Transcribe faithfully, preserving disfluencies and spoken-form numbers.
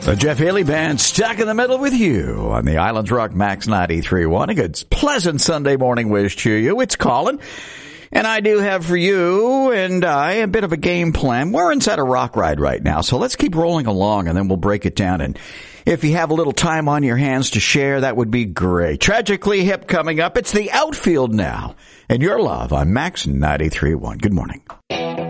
The Jeff Haley Band, stuck in the middle with you on the Islands Rock Max ninety-three point one. A good, pleasant Sunday morning wish to you. It's Colin, and I do have for you and I a bit of a game plan. We're inside a rock ride right now, so let's keep rolling along, and then we'll break it down. And if you have a little time on your hands to share, that would be great. Tragically Hip coming up. It's the outfield now, and your love on Max ninety-three point one. Good morning.